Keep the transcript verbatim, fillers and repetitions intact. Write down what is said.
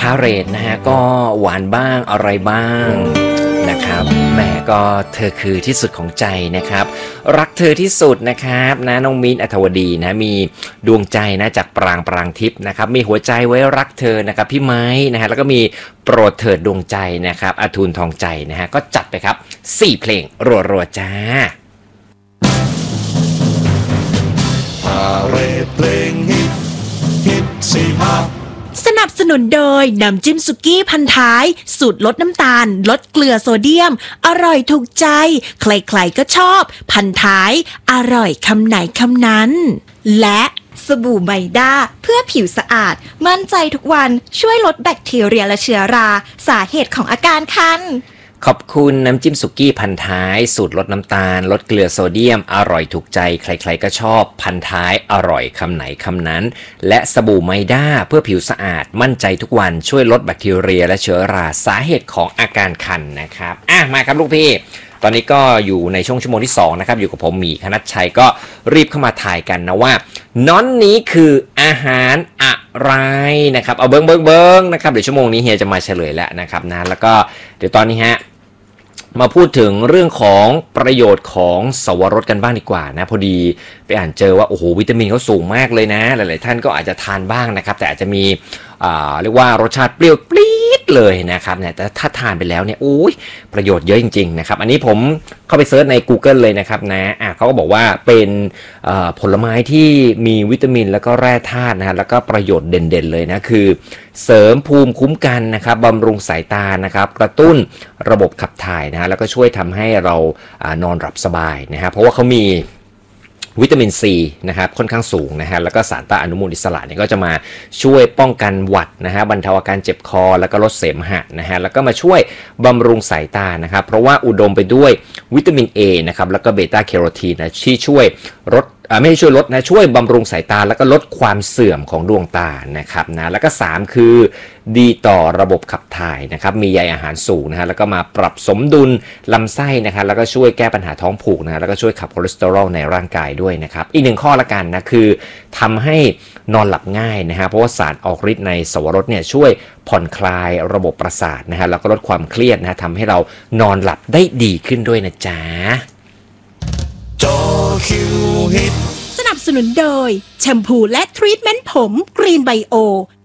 าเรตนะฮะก็หวานบ้างอะไรบ้างนะครับแหมก็เธอคือที่สุดของใจนะครับรักเธอที่สุดนะครับนะน้องมิ้นท์ อัธวดีนะมีดวงใจนะจากปรางปรางทิพย์นะครับมีหัวใจไว้รักเธอนะครับพี่ไม้นะฮะแล้วก็มีโปรดเถิดดวงใจนะครับอทูลทองใจนะฮะก็จัดไปครับสี่เพลงรัวๆจ้าพาเรทเพลงฮิตฮิตสี่ภาคสนับสนุนโดยน้ำจิ้มสุกี้พันท้ายสูตรลดน้ำตาลลดเกลือโซเดียมอร่อยถูกใจใครๆก็ชอบพันท้ายอร่อยคำไหนคำนั้นและสบู่ไมด้าเพื่อผิวสะอาดมั่นใจทุกวันช่วยลดแบคทีเรียและเชื้อราสาเหตุของอาการคันขอบคุณน้ำจิ้มสุกี้พันท้ายสูตรลดน้ำตาลลดเกลือโซเดียมอร่อยถูกใจใครๆก็ชอบพันท้ายอร่อยคำไหนคำนั้นและสบู่ไมด้าเพื่อผิวสะอาดมั่นใจทุกวันช่วยลดแบคทีเรียและเชื้อราสาเหตุของอาการคันนะครับอ่ะมาครับลูกพี่ตอนนี้ก็อยู่ในช่วงชั่วโมงที่สองนะครับอยู่กับผมหมีคณัชชัยก็รีบเข้ามาถ่ายกันนะว่าน้อนนี้คืออาหารอะไรนะครับเอาเบิ้งเบิ้งเบิ้งนะครับเดี๋ยวชั่วโมงนี้เฮียจะมาเฉลยแล้วนะครับนะแล้วก็เดี๋ยวตอนนี้ฮะมาพูดถึงเรื่องของประโยชน์ของสวรสกันบ้างดีกว่านะพอดีไปอ่านเจอว่าโอ้โหวิตามินเขาสูงมากเลยนะหลายๆท่านก็อาจจะทานบ้างนะครับแต่อาจจะมีอ่าเรียกว่ารสชาติเปรี้ยวปรี๊ดเลยนะครับเนี่ยแต่ถ้าทานไปแล้วเนี่ยโอ้ยประโยชน์เยอะจริงๆนะครับอันนี้ผมเข้าไปเซิร์ชใน Google เลยนะครับนะอ่ะเขาก็บอกว่าเป็นผลไม้ที่มีวิตามินแล้วก็แร่ธาตุนะฮะแล้วก็ประโยชน์เด่นๆเลยนะคือเสริมภูมิคุ้มกันนะครับบำรุงสายตานะครับกระตุ้นระบบขับถ่ายนะฮะแล้วก็ช่วยทำให้เราอ่านอนหลับสบายนะฮะเพราะว่าเขามีวิตามินซีนะครับค่อนข้างสูงนะฮะแล้วก็สารต้านอนุมูลอิสระเนี่ยก็จะมาช่วยป้องกันหวัดนะฮะบรรเทาอาการเจ็บคอแล้วก็ลดเสมหะนะฮะแล้วก็มาช่วยบำรุงสายตานะครับเพราะว่าอุดมไปด้วยวิตามิน A นะครับแล้วก็เบต้าแคโรทีนนะที่ช่วยลดไม่ใช่ช่วยลดนะช่วยบำรุงสายตาแล้วก็ลดความเสื่อมของดวงตานะครับนะแล้วก็สามคือดีต่อระบบขับถ่ายนะครับมีใยอาหารสูงนะฮะแล้วก็มาปรับสมดุลลำไส้นะครับแล้วก็ช่วยแก้ปัญหาท้องผูกนะแล้วก็ช่วยขับคอเลสเตอรอลในร่างกายด้วยนะครับอีกหนึ่งข้อละกันนะคือทำให้นอนหลับง่ายนะฮะเพราะว่าสารออกฤทธิ์ในสวรสเนี่ยช่วยผ่อนคลายระบบประสาทนะฮะแล้วก็ลดความเครียดนะทำให้เรานอนหลับได้ดีขึ้นด้วยนะจ๊ะจอคิวฮิตสนับสนุนโดยแชมพูและทรีทเมนต์ผมกรีนไบโอ